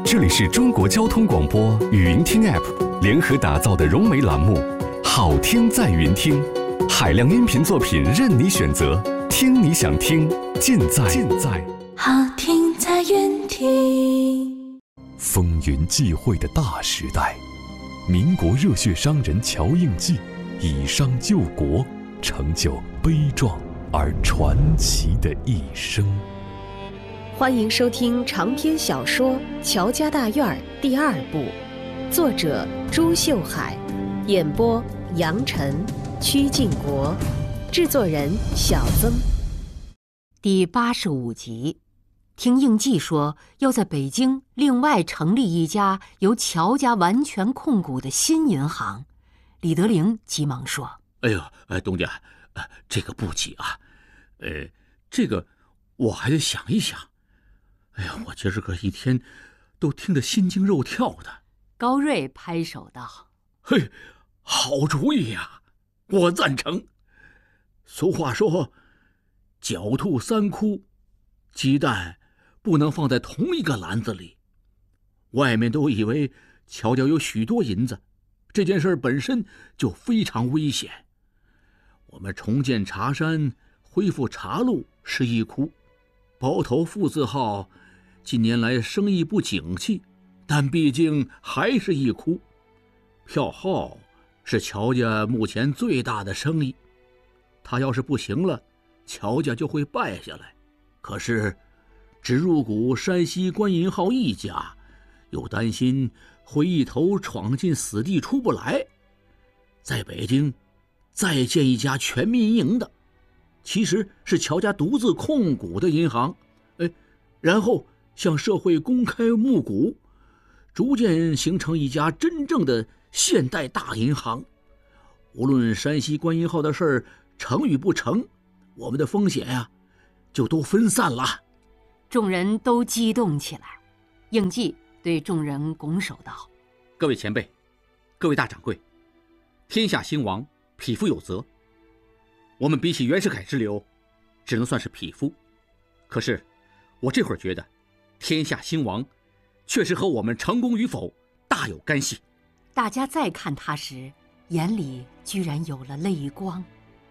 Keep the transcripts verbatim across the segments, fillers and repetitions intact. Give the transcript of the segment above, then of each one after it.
这里是中国交通广播语音听 App 联合打造的融媒栏目《好听在云听》，海量音频作品任你选择，听你想听，尽在尽在好听在云听。 风云际会的大时代，民国热血商人乔应记以商救国，成就悲壮而传奇的一生。 欢迎收听长篇小说《乔家大院》第二部，作者朱秀海，演播杨晨、曲靖国，制作人小曾。第八十五集，听应记说要在北京另外成立一家由乔家完全控股的新银行，李德龄急忙说：“ 哎呦，哎，东家，呃，这个不急啊，呃，这个我还得想一想。哎呀，我今儿个一天都听得心惊肉跳的。” 高瑞拍手道：“ 嘿，好主意呀，我赞成。俗话说，狡兔三窟，鸡蛋不能放在同一个篮子里。外面都以为乔家有许多银子，这件事本身就非常危险。我们重建茶山，恢复茶路是一窟，包头富字号近年来生意不景气，但毕竟还是一窟。票号是乔家目前最大的生意，他要是不行了，乔家就会败下来。可是只入股山西官银号一家，又担心会一头闯进死地出不来。在北京再建一家全民营的，其实是乔家独自控股的银行，哎，然后向社会公开募股，逐渐形成一家真正的现代大银行。无论山西官银号的事儿成与不成，我们的风险呀、啊，就都分散了。” 众人都激动起来。应记对众人拱手道：“ 各位前辈，各位大掌柜，天下兴亡，匹夫有责。我们比起袁世凯之流，只能算是匹夫。可是我这会儿觉得，天下兴亡确实和我们成功与否大有干系。” 大家再看他时，眼里居然有了泪光。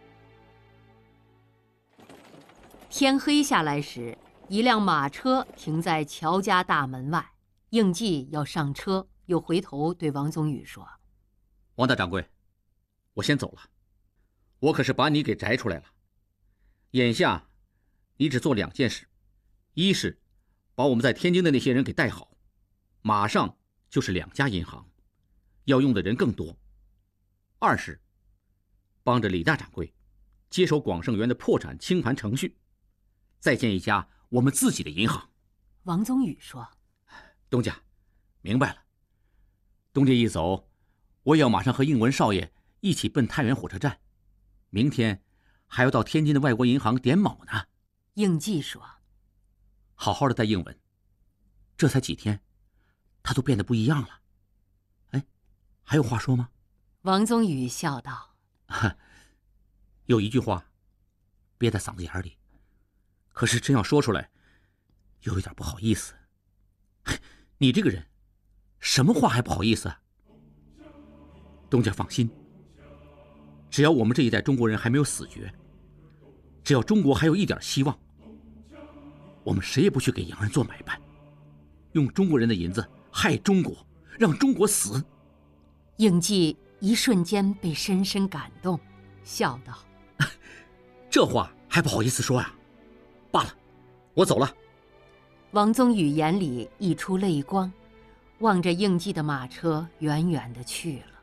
天黑下来时，一辆马车停在乔家大门外，应记要上车，又回头对王宗宇说：“ 王大掌柜，我先走了。我可是把你给摘出来了。眼下你只做两件事，一是把我们在天津的那些人给带好，马上就是两家银行，要用的人更多；二是帮着李大掌柜接手广盛园的破产清盘程序，再建一家我们自己的银行。” 王宗宇说：“ 东家，明白了。东家一走，我也要马上和应文少爷一起奔太原火车站，明天还要到天津的外国银行点卯呢。” 应记说：“ 好好的带应文，这才几天，他都变得不一样了。哎，还有话说吗？” 王宗宇笑道：“ 有一句话憋在嗓子眼里，可是真要说出来，有一点不好意思。你这个人，什么话还不好意思啊？东家放心，只要我们这一代中国人还没有死绝，只要中国还有一点希望，我们谁也不去给洋人做买办，用中国人的银子害中国，让中国死。” 应记一瞬间被深深感动，笑道：“ 这话还不好意思说呀？罢了，我走了。” 王宗宇眼里溢出泪光，望着应记的马车远远地去了。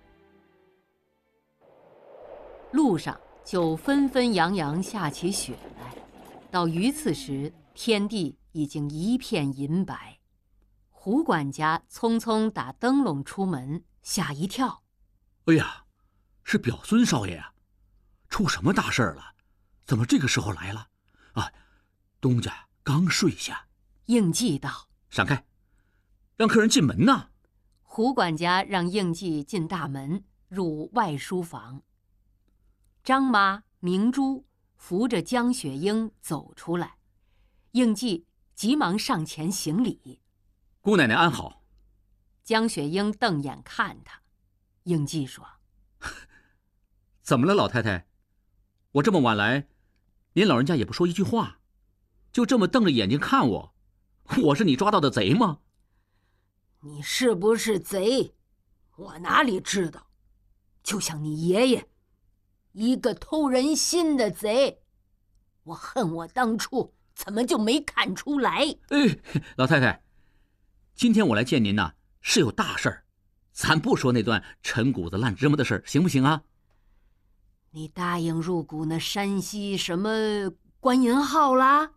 路上就纷纷扬扬下起雪来，到榆次时，天地已经一片银白。胡管家匆匆打灯笼出门，吓一跳：“ 哎呀，是表孙少爷啊！出什么大事了？怎么这个时候来了？啊，东家刚睡下。” 应记道：“ 闪开，让客人进门呐。” 胡管家让应记进大门，入外书房。张妈、明珠扶着江雪英走出来，应记急忙上前行礼：“ 姑奶奶安好。” 江雪英瞪眼看他，应季说：“ 怎么了，老太太？我这么晚来，您老人家也不说一句话，就这么瞪着眼睛看我，我是你抓到的贼吗？”“ 你是不是贼，我哪里知道？就像你爷爷，一个偷人心的贼，我恨我当初怎么就没看出来。”“ 哎，老太太，今天我来见您呐、啊，是有大事儿，咱不说那段陈谷子烂芝麻的事儿，行不行啊？”“ 你答应入股那山西什么官银号啦？”“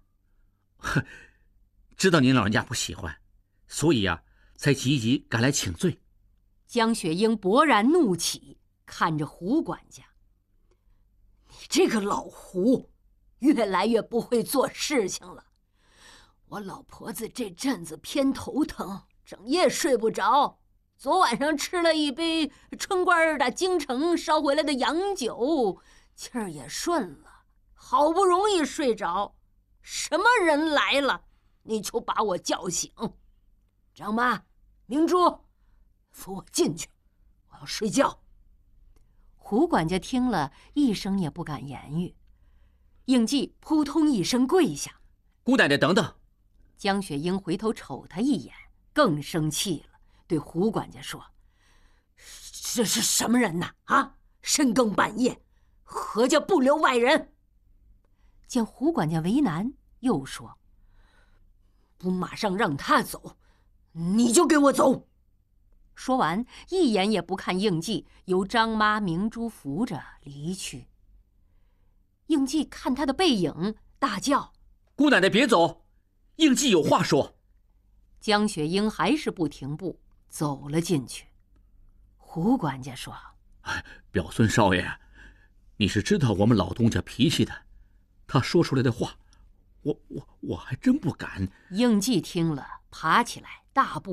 知道您老人家不喜欢，所以呀、啊，才急急赶来请罪。” 江雪英勃然怒起，看着胡管家：“你这个老胡，越来越不会做事情了。我老婆子这阵子偏头疼，整夜睡不着。昨晚上吃了一杯春官的京城烧回来的洋酒，气儿也顺了，好不容易睡着。什么人来了，你就把我叫醒。张妈、明珠，扶我进去，我要睡觉。”胡管家听了一声也不敢言语。应季扑通一声跪下：“ 姑奶奶等等！” 江雪英回头瞅他一眼，更生气了，对胡管家说：“这是什么人呐？啊，深更半夜，何家不留外人？”见胡管家为难，又说：“不马上让他走，你就给我走。”说完，一眼也不看应季，由张妈、明珠扶着离去。应季看他的背影，大叫：“ 姑奶奶别走，应季有话说。” 江雪英还是不停步，走了进去。胡管家说：“ 哎，表孙少爷，你是知道我们老东家脾气的，他说出来的话，我我我还真不敢。” 应季听了，爬起来，大步